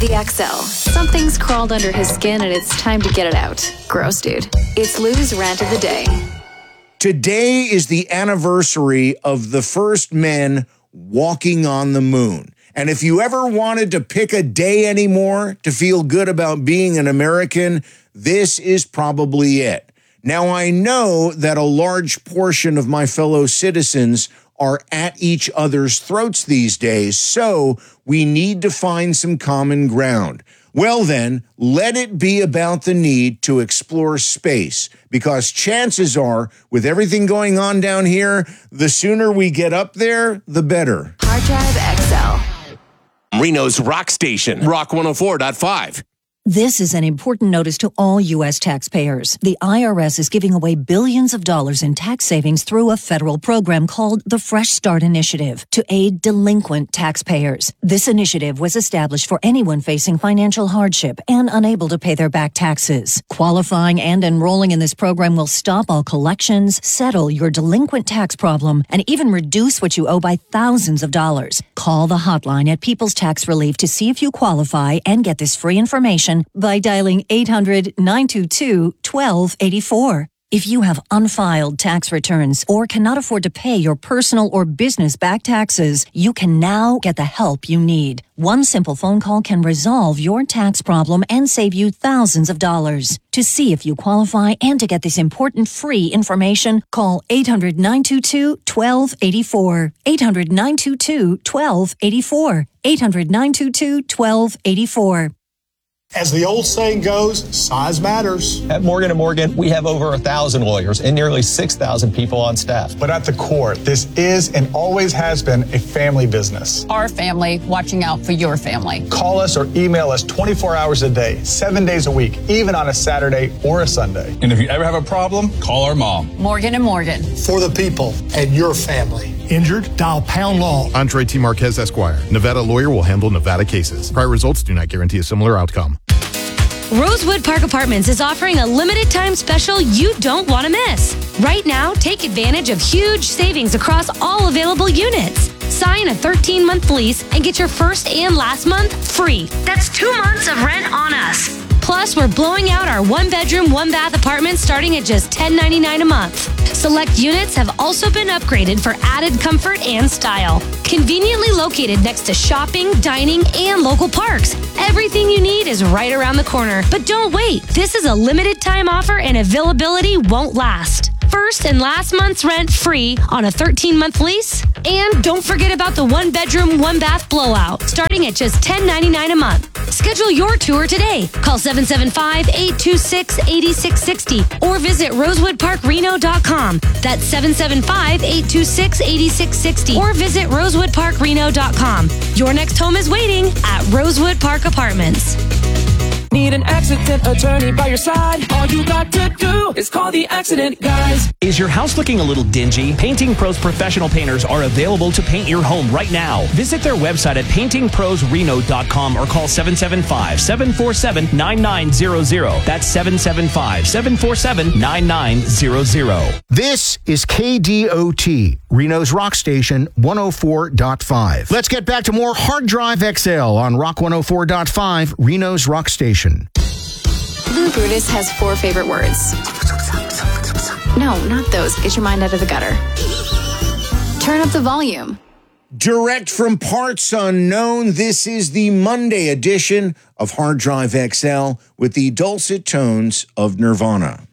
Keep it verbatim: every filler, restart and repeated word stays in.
The X L. Something's crawled under his skin and it's time to get it out. Gross, dude. It's Lou's rant of the day. Today is the anniversary of the first men walking on the moon. And if you ever wanted to pick a day anymore to feel good about being an American, this is probably it. Now, I know that a large portion of my fellow citizens are at each other's throats these days, so we need to find some common ground. Well then, let it be about the need to explore space, because chances are, with everything going on down here, the sooner we get up there, the better. Hard Drive X L. Reno's Rock Station, Rock one oh four point five. This is an important notice to all U S taxpayers. The I R S is giving away billions of dollars in tax savings through a federal program called the Fresh Start Initiative to aid delinquent taxpayers. This initiative was established for anyone facing financial hardship and unable to pay their back taxes. Qualifying and enrolling in this program will stop all collections, settle your delinquent tax problem, and even reduce what you owe by thousands of dollars. Call the hotline at People's Tax Relief to see if you qualify and get this free information by dialing eight hundred, nine two two, one two eight four. If you have unfiled tax returns or cannot afford to pay your personal or business back taxes, you can now get the help you need. One simple phone call can resolve your tax problem and save you thousands of dollars. To see if you qualify and to get this important free information, call eight hundred, nine two two, one two eight four. eight hundred, nine two two, one two eight four. eight hundred, nine two two, one two eight four. As the old saying goes, size matters. At Morgan and Morgan, we have over one thousand lawyers and nearly six thousand people on staff. But at the core, this is and always has been a family business. Our family watching out for your family. Call us or email us twenty-four hours a day, seven days a week, even on a Saturday or a Sunday. And if you ever have a problem, call our mom. Morgan and Morgan. For the people and your family. Injured? Dial Pound Law. Andre T. Marquez, Esquire. Nevada lawyer will handle Nevada cases. Prior results do not guarantee a similar outcome. Rosewood Park Apartments is offering a limited time special you don't want to miss. Right now, take advantage of huge savings across all available units. Sign a thirteen month lease and get your first and last month free. That's two months of rent on us. Plus, we're blowing out our one bedroom, one bath apartments starting at just ten ninety-nine a month. Select units have also been upgraded for added comfort and style. Conveniently located next to shopping, dining, and local parks. Everything you need is right around the corner. But don't wait. This is a limited time offer and availability won't last. First and last month's rent free on a thirteen month lease. And don't forget about the one bedroom, one bath blowout, starting at just ten ninety-nine a month. Schedule your tour today. Call seven seven five, eight two six, eight six six zero or visit rosewood park reno dot com. That's seven seven five, eight two six, eight six six zero or visit rosewood park reno dot com. Your next home is waiting at Rosewood Park Apartments. Need an accident attorney by your side? All you got to do is call the Accident Guys. Is your house looking a little dingy? Painting Pros professional painters are available to paint your home right now. Visit their website at painting pros reno dot com or call seven seven five, seven four seven, nine nine zero zero. That's seven seven five, seven four seven, nine nine zero zero. This is K D O T, Reno's Rock Station, one oh four point five. Let's get back to more Hard Drive X L on Rock one oh four point five, Reno's Rock Station. Lou Brutus has four favorite words. No, not those. Get your mind out of the gutter. Turn up the volume. Direct from parts unknown, this is the Monday edition of Hard Drive X L with the dulcet tones of Nirvana.